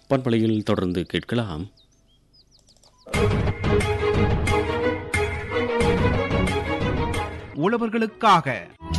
பண்பலையில் தொடர்ந்து கேட்கலாம். உழவர்களுக்காக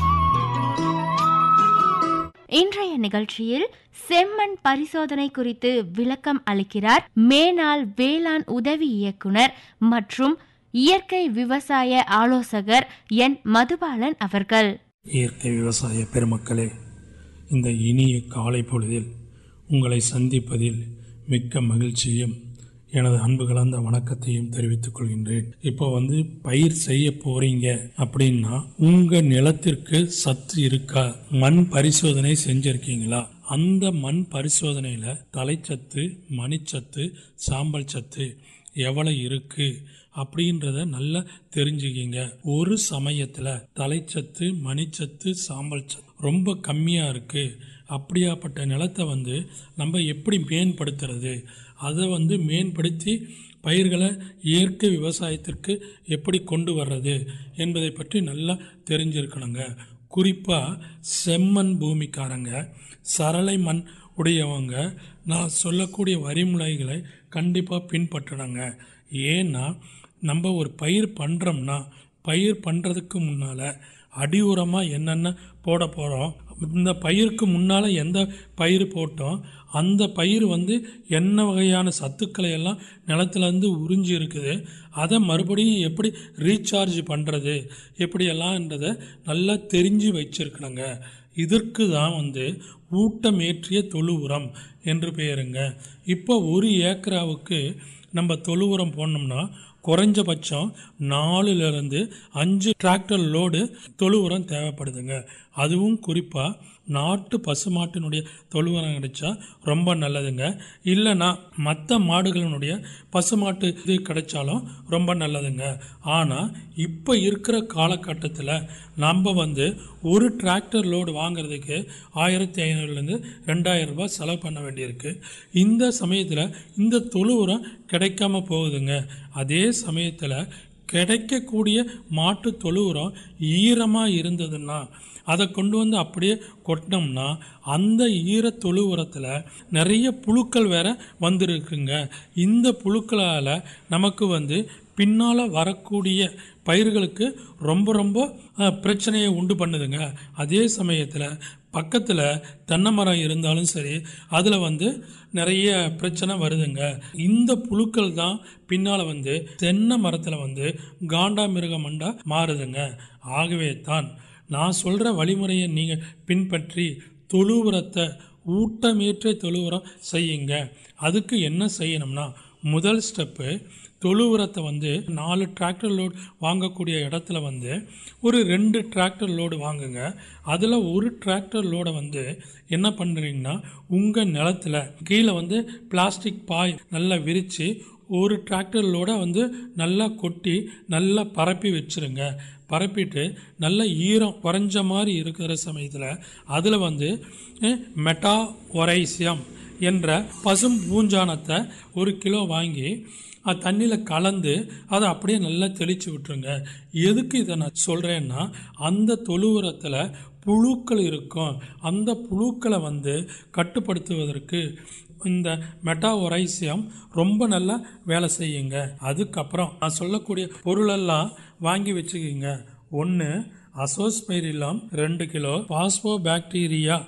இன்றைய நிகழ்ச்சியில் செம்மண் பரிசோதனை குறித்து விளக்கம் அளிக்கிறார் மேனாள் வேளாண் உதவி இயக்குனர் மற்றும் இயற்கை விவசாய ஆலோசகர் என் மதுபாலன் அவர்கள். இயற்கை விவசாய பெருமக்களே, இந்த இனிய காலை பொழுதில் உங்களை சந்திப்பதில் மிக்க மகிழ்ச்சியும் எனது அன்பு கலந்த வணக்கத்தையும் தெரிவித்துக் கொள்கின்றேன். இப்போ பயிர் செய்ய போறீங்க அப்படின்னா உங்க நிலத்திற்கு சத்து இருக்கா, மண் பரிசோதனை செஞ்சிருக்கீங்களா? அந்த மண் பரிசோதனையில தலைச்சத்து, மணிச்சத்து, சாம்பல் சத்து எவ்வளவு இருக்கு அப்படின்றத நல்லா தெரிஞ்சுக்கிங்க. ஒரு சமயத்துல தலைச்சத்து, மணிச்சத்து, சாம்பல் சத்து ரொம்ப கம்மியா இருக்கு. அப்படியாப்பட்ட நிலத்தை நம்ம எப்படி மேம்படுத்துறது, அதை மேம்படுத்தி பயிர்களை இயற்கை விவசாயத்திற்கு எப்படி கொண்டு வர்றது என்பதை பற்றி நல்லா தெரிஞ்சிருக்கணுங்க. குறிப்பாக செம்மண் பூமிக்காரங்க, சரளை மண் உடையவங்க நான் சொல்லக்கூடிய வரிமுறைகளை கண்டிப்பாக பின்பற்றணுங்க. ஏன்னா நம்ம ஒரு பயிர் பண்ணுறோம்னா பயிர் பண்ணுறதுக்கு முன்னால் அடி உரமாக என்னென்ன போட போகிறோம், இந்த பயிருக்கு முன்னால் எந்த பயிர் போட்டோம், அந்த பயிர் என்ன வகையான சத்துக்களை எல்லாம் நிலத்துலேருந்து உறிஞ்சி இருக்குது, அதை மறுபடியும் எப்படி ரீசார்ஜ் பண்ணுறது எப்படியெல்லாம்ன்றதை நல்லா தெரிஞ்சு வச்சிருக்கணுங்க. இதற்கு தான் ஊட்டமேற்றிய தொழு உரம் என்று பெயருங்க. இப்போ ஒரு ஏக்கராவுக்கு நம்ம தொழு உரம் போடணும்னா குறைஞ்சபட்சம் 4 to 5 டிராக்டர் லோடு தொழு உரம் தேவைப்படுதுங்க. அதுவும் குறிப்பாக நாட்டு பசுமாட்டினுடைய தொழு உரம் கிடைச்சா ரொம்ப நல்லதுங்க. இல்லைன்னா மற்ற மாடுகளினுடைய பசுமாட்டு இது கிடைச்சாலும் ரொம்ப நல்லதுங்க. ஆனால் இப்போ இருக்கிற காலகட்டத்தில் நம்ம ஒரு டிராக்டர் லோடு வாங்குறதுக்கு 1500 to 2000 ரூபாய் செலவு பண்ண வேண்டியிருக்கு. இந்த சமயத்தில் இந்த தொழு உரம் கிடைக்காம போகுதுங்க. அதே சமயத்தில் கிடைக்கக்கூடிய மாட்டு தொழு உரம் ஈரமாக இருந்ததுன்னா அதை கொண்டு அப்படியே கொட்டினோம்னா அந்த ஈர தொழு உரத்தில் நிறைய புழுக்கள் வேற வந்துருக்குங்க. இந்த புழுக்களால் நமக்கு பின்னால் வரக்கூடிய பயிர்களுக்கு ரொம்ப ரொம்ப பிரச்சனையை உண்டு பண்ணுதுங்க. அதே சமயத்தில் பக்கத்தில் தென்னை மரம் இருந்தாலும் சரி, அதில் நிறைய பிரச்சனை வருதுங்க. இந்த புழுக்கள் தான் பின்னால் தென்னை மரத்தில் காண்டாமிருகமண்டா மாறுதுங்க. ஆகவே தான் நான் சொல்கிற வழிமுறையை நீங்கள் பின்பற்றி தொழு உரத்தை ஊட்டமேற்ற தொழு உரம் செய்யுங்க. அதுக்கு என்ன செய்யணும்னா, முதல் ஸ்டெப்பு தொழு உரத்தை 4 டிராக்டர் லோடு வாங்கக்கூடிய இடத்துல ஒரு 2 டிராக்டர் லோடு வாங்குங்க. அதில் ஒரு டிராக்டர் லோடை என்ன பண்ணுறீங்கன்னா உங்கள் நிலத்தில் கீழே பிளாஸ்டிக் பாய் நல்லா விரித்து ஒரு டிராக்டர் லோடை நல்லா கொட்டி நல்லா பரப்பி வச்சுருங்க. பரப்பிட்டு நல்ல ஈரம் குறைஞ்ச மாதிரி இருக்கிற சமயத்தில் அதில் மெட்டா ஒரைசியம் என்ற பசும் பூஞ்சானத்தை 1 கிலோ வாங்கி அது தண்ணியில் கலந்து அதை அப்படியே நல்லா தெளித்து விட்டுருங்க. எதுக்கு இதை நான் சொல்கிறேன்னா, அந்த தொழு உரத்தில் புழுக்கள் இருக்கும். அந்த புழுக்களை கட்டுப்படுத்துவதற்கு இந்த மெட்டா ஒரைசியம் ரொம்ப நல்லா வேலை செய்யுங்க. அதுக்கப்புறம் நான் சொல்லக்கூடிய பொருளெல்லாம் வாங்கி வச்சுக்கிங்க. 1 அசோஸ்பைரிலம் 2 கிலோ, பாஸ்போபாக்டீரியா